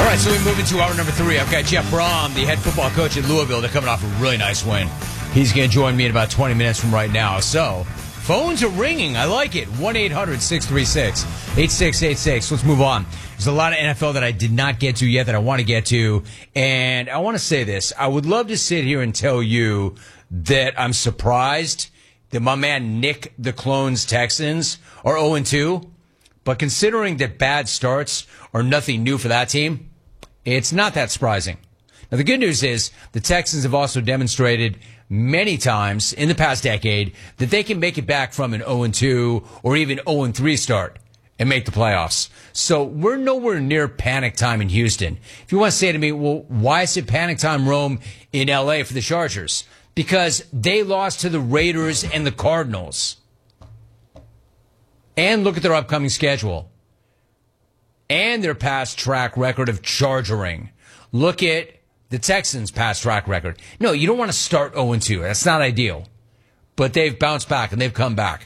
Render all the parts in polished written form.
All right, so we move into hour number 3. I've got Jeff Brom, the head football coach at Louisville. They're coming off a really nice win. He's going to join me in about 20 minutes from right now. So, phones are ringing. I like it. 1-800-636-8686. Let's move on. There's a lot of NFL that I did not get to yet that I want to get to. And I want to say this. I would love to sit here and tell you that I'm surprised that my man Nick the Clones Texans are 0-2. But considering that bad starts are nothing new for that team, it's not that surprising. Now, the good news is the Texans have also demonstrated many times in the past decade that they can make it back from an 0-2 or even 0-3 start and make the playoffs. So we're nowhere near panic time in Houston. If you want to say to me, well, why is it panic time, Rome, in L.A. for the Chargers? Because they lost to the Raiders and the Cardinals. And look at their upcoming schedule. And their past track record of chargering. Look at the Texans' past track record. No, you don't want to start 0-2. That's not ideal. But they've bounced back and they've come back.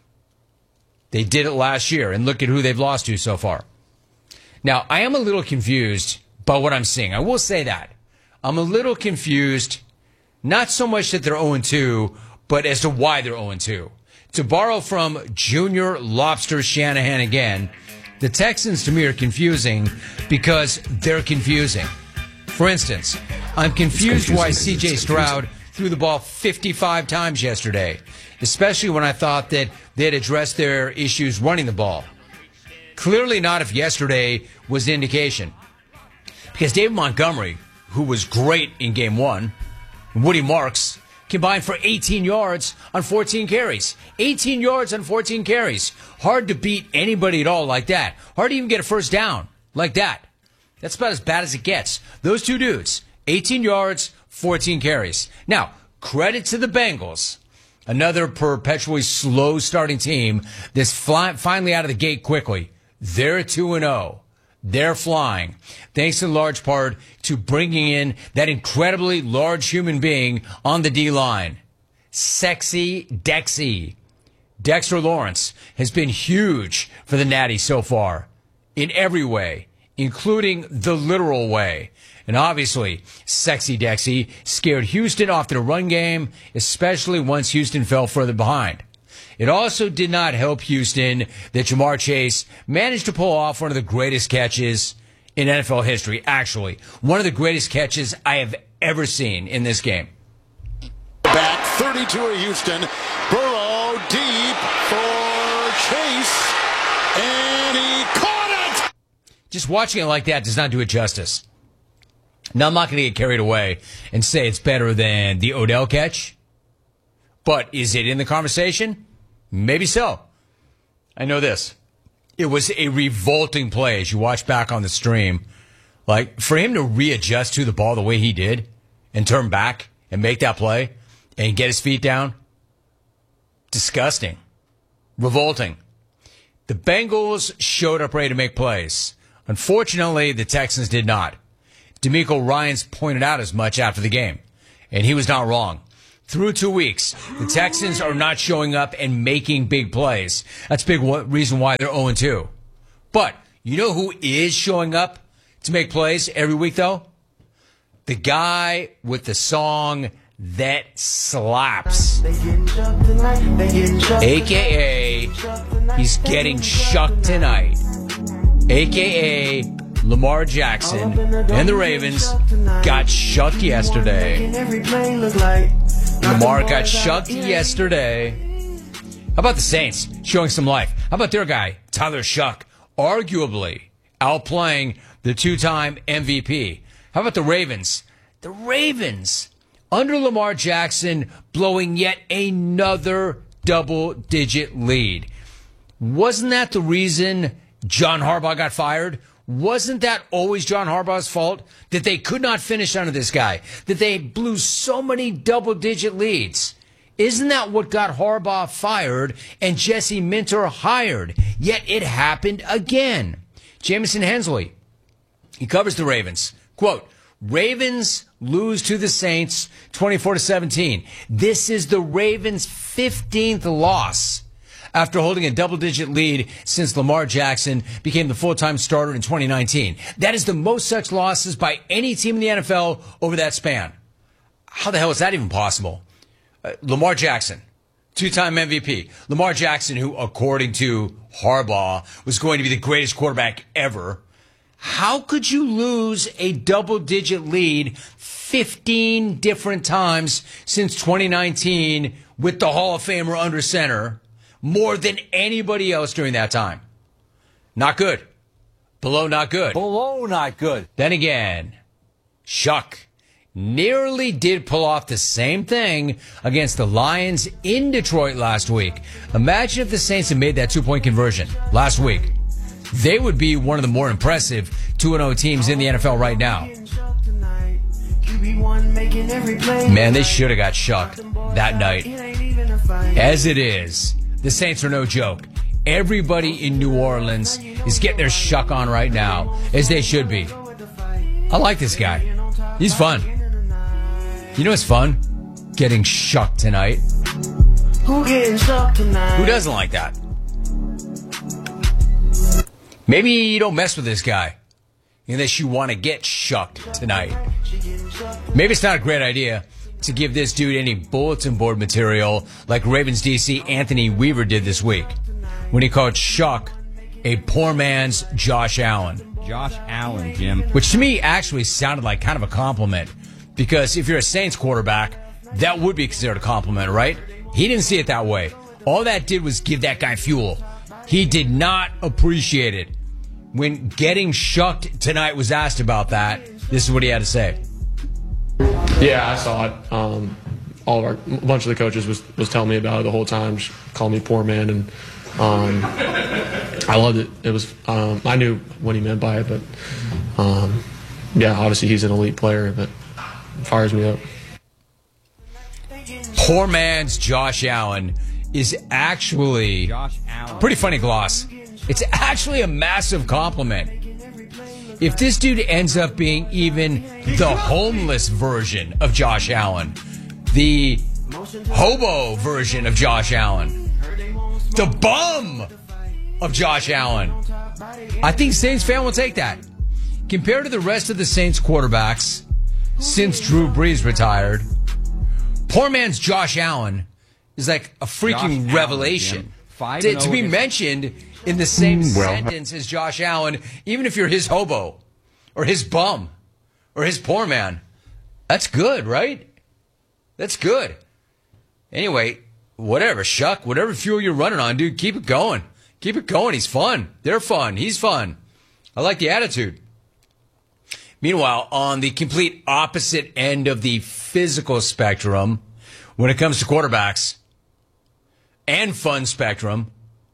They did it last year, and look at who they've lost to so far. Now, I am a little confused by what I'm seeing. I will say that. I'm a little confused, not so much that they're 0-2, but as to why they're 0-2. To borrow from Junior Lobster Shanahan again, the Texans to me are confusing because they're confusing. For instance, I'm confused why C.J. Stroud threw the ball 55 times yesterday, especially when I thought that they had addressed their issues running the ball. Clearly not if yesterday was the indication. Because David Montgomery, who was great in Game 1, and Woody Marks combined for 18 yards on 14 carries. 18 yards on 14 carries. Hard to beat anybody at all like that. Hard to even get a first down like that. That's about as bad as it gets. Those two dudes, 18 yards, 14 carries. Now, credit to the Bengals, another perpetually slow starting team that's finally out of the gate quickly. They're 2-0. They're flying, thanks in large part to bringing in that incredibly large human being on the D-line. Sexy Dexy. Dexter Lawrence has been huge for the Natty so far, in every way, including the literal way. And obviously, Sexy Dexy scared Houston off their run game, especially once Houston fell further behind. It also did not help Houston that Ja'Marr Chase managed to pull off one of the greatest catches in NFL history. Actually, one of the greatest catches I have ever seen in this game. Back 32 of Houston. Burrow deep for Chase. And he caught it! Just watching it like that does not do it justice. Now, I'm not going to get carried away and say it's better than the Odell catch. But is it in the conversation? Maybe so. I know this. It was a revolting play as you watch back on the stream. Like, for him to readjust to the ball the way he did and turn back and make that play and get his feet down, disgusting. Revolting. The Bengals showed up ready to make plays. Unfortunately, the Texans did not. DeMeco Ryans pointed out as much after the game, and he was not wrong. Through 2 weeks, the Texans are not showing up and making big plays. That's a big reason why they're 0-2. But you know who is showing up to make plays every week, though? The guy with the song that slaps. A.K.A. he's getting shucked tonight. A.K.A. Lamar Jackson and the Ravens got shucked yesterday. Lamar got shucked yesterday. How about the Saints showing some life? How about their guy, Tyler Shuck, arguably outplaying the two-time MVP? How about the Ravens? The Ravens, under Lamar Jackson, blowing yet another double-digit lead. Wasn't that the reason John Harbaugh got fired? Wasn't that always John Harbaugh's fault? That they could not finish under this guy? That they blew so many double-digit leads? Isn't that what got Harbaugh fired and Jesse Minter hired? Yet it happened again. Jamison Hensley, he covers the Ravens. Quote, Ravens lose to the Saints 24-17. This is the Ravens' 15th loss after holding a double-digit lead since Lamar Jackson became the full-time starter in 2019. That is the most such losses by any team in the NFL over that span. How the hell is that even possible? Lamar Jackson, two-time MVP. Lamar Jackson, who, according to Harbaugh, was going to be the greatest quarterback ever. How could you lose a double-digit lead 15 different times since 2019 with the Hall of Famer under center, more than anybody else during that time? Not good. Below not good. Below not good. Then again, Shuck nearly did pull off the same thing against the Lions in Detroit last week. Imagine if the Saints had made that two-point conversion last week. They would be one of the more impressive 2-0 teams in the NFL right now. Man, they should have got shucked that night. As it is, the Saints are no joke. Everybody in New Orleans is getting their shuck on right now, as they should be. I like this guy. He's fun. You know what's fun? Getting shucked tonight. Who doesn't like that? Maybe you don't mess with this guy unless you want to get shucked tonight. Maybe it's not a great idea to give this dude any bulletin board material like Ravens DC Anthony Weaver did this week when he called Shuck a poor man's Josh Allen. Josh Allen, Jim. Which to me actually sounded like kind of a compliment, because if you're a Saints quarterback, that would be considered a compliment, right? He didn't see it that way. All that did was give that guy fuel. He did not appreciate it. When getting shucked tonight was asked about that, this is what he had to say. Yeah, I saw it. A bunch of the coaches was telling me about it the whole time, just calling me poor man, and I loved it. It was I knew what he meant by it, but yeah, obviously he's an elite player, but it fires me up. Poor man's Josh Allen is actually pretty funny gloss. It's actually a massive compliment. If this dude ends up being even the homeless version of Josh Allen, the hobo version of Josh Allen, the bum of Josh Allen, I think Saints fan will take that. Compared to the rest of the Saints quarterbacks since Drew Brees retired, poor man's Josh Allen is like a freaking revelation. To be mentioned in the same sentence as Josh Allen, even if you're his hobo or his bum or his poor man. That's good, right? That's good. Anyway, whatever, Shuck, whatever fuel you're running on, dude, keep it going. Keep it going. He's fun. They're fun. He's fun. I like the attitude. Meanwhile, on the complete opposite end of the physical spectrum, when it comes to quarterbacks and fun spectrum,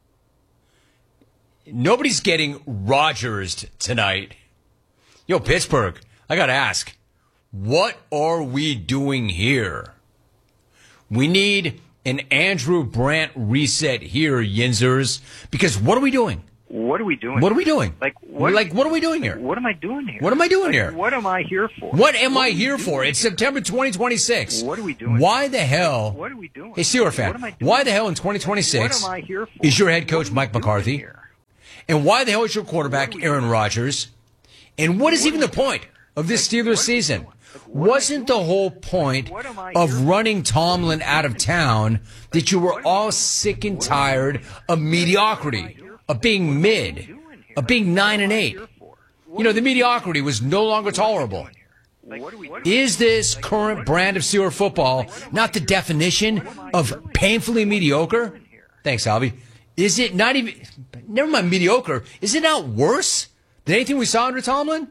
nobody's getting Rodgers tonight. Yo, Pittsburgh, I got to ask, what are we doing here? We need an Andrew Brandt reset here, Yinzers, because what are we doing? What are we doing? What are we doing? What are we doing here? What am I doing here? What am I doing here? What am I here for? What am I here for? It's September 2026. What are we doing? Why the hell? What are we doing? Hey, Steeler fan, why the hell in 2026 what am I here for? is your head coach Mike What McCarthy? And why the hell is your quarterback Aaron Rodgers? And what is even the point of this Steelers season? Wasn't the whole point of running Tomlin out of town that you were all sick and tired of mediocrity, of being mid, of being 9-8? You know, the mediocrity was no longer tolerable. Is this current brand of Steeler football not the definition of painfully mediocre? Thanks, Albie. Is it not even, never mind mediocre, is it not worse than anything we saw under Tomlin?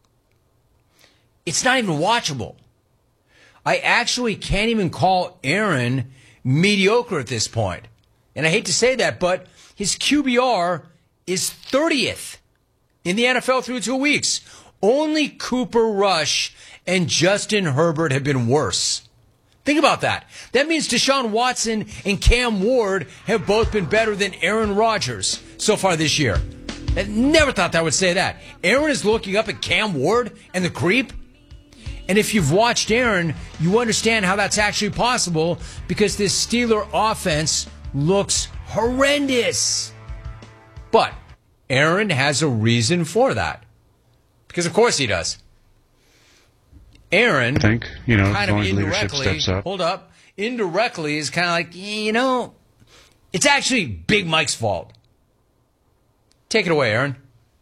It's not even watchable. I actually can't even call Aaron mediocre at this point. And I hate to say that, but his QBR is 30th in the NFL through 2 weeks. Only Cooper Rush and Justin Herbert have been worse. Think about that. That means Deshaun Watson and Cam Ward have both been better than Aaron Rodgers so far this year. I never thought that I would say that. Aaron is looking up at Cam Ward and the creep. And if you've watched Aaron, you understand how that's actually possible, because this Steeler offense looks Horrendous. But Aaron has a reason for that. Because of course he does. Aaron, I think, kind of of leadership indirectly, steps up. Indirectly is kind of like, it's actually Big Mike's fault. Take it away, Aaron.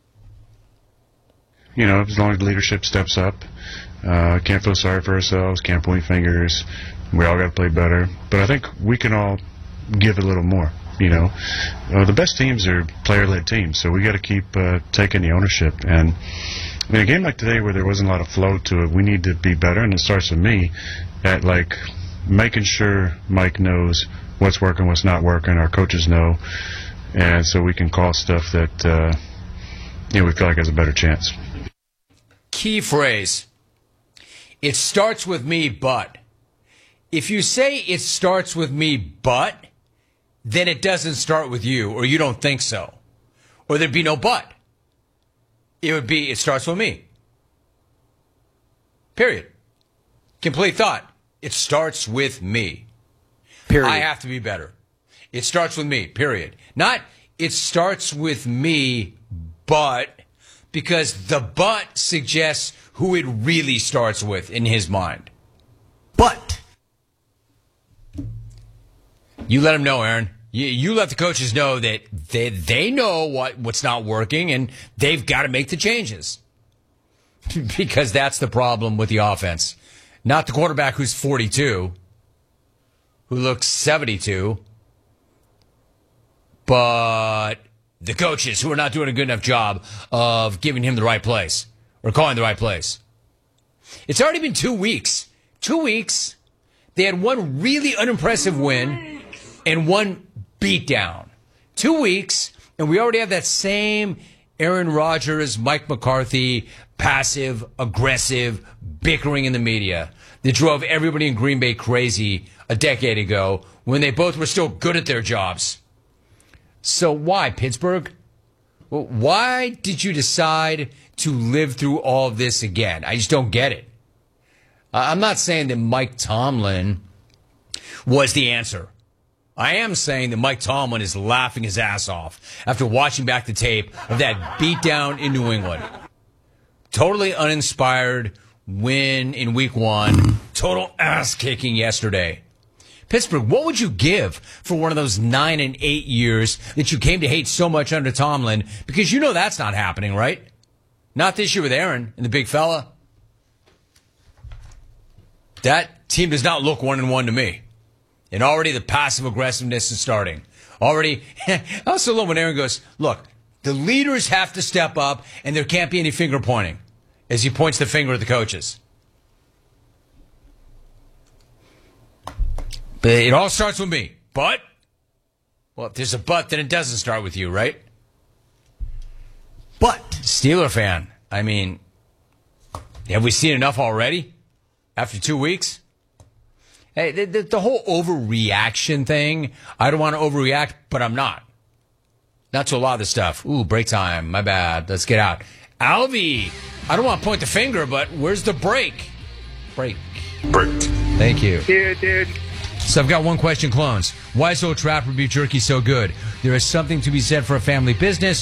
As long as leadership steps up, can't feel sorry for ourselves, can't point fingers. We all got to play better. But I think we can all give a little more. The best teams are player-led teams, so we got to keep taking the ownership. And a game like today where there wasn't a lot of flow to it, we need to be better, and it starts with me at making sure Mike knows what's working, what's not working. Our coaches know, and so we can call stuff that we feel like has a better chance. Key phrase. It starts with me, but. If you say it starts with me, but, then it doesn't start with you, or you don't think so. Or there'd be no but. It would be, it starts with me. Period. Complete thought. It starts with me. Period. I have to be better. It starts with me, period. Not, it starts with me, but, because the but suggests who it really starts with in his mind. But. You let them know, Aaron. You let the coaches know that they know what's not working, and they've got to make the changes. Because that's the problem with the offense. Not the quarterback who's 42, who looks 72, but the coaches who are not doing a good enough job of giving him the right place or calling the right place. It's already been 2 weeks. 2 weeks. They had one really unimpressive win and one beatdown. 2 weeks, and we already have that same Aaron Rodgers, Mike McCarthy, passive, aggressive, bickering in the media that drove everybody in Green Bay crazy a decade ago when they both were still good at their jobs. So why, Pittsburgh? Well, why did you decide to live through all of this again? I just don't get it. I'm not saying that Mike Tomlin was the answer. I am saying that Mike Tomlin is laughing his ass off after watching back the tape of that beatdown in New England. Totally uninspired win in week 1. Total ass kicking yesterday. Pittsburgh, what would you give for one of those 9 and 8 years that you came to hate so much under Tomlin? Because you know that's not happening, right? Not this year with Aaron and the big fella. That team does not look 1-1 to me. And already the passive aggressiveness is starting. Already, I also love when Aaron goes, look, the leaders have to step up and there can't be any finger pointing as he points the finger at the coaches. But it all starts with me. But, well, if there's a but, then it doesn't start with you, right? But, Steeler fan, I mean, have we seen enough already after 2 weeks? Hey, the whole overreaction thing, I don't want to overreact, but I'm not. Not to a lot of the stuff. Ooh, break time, my bad, let's get out. Alvy, I don't want to point the finger, but where's the break? Break. Thank you. Dude. So I've got one question, clones. Why is Old Trapper Beef Jerky so good? There is something to be said for a family business.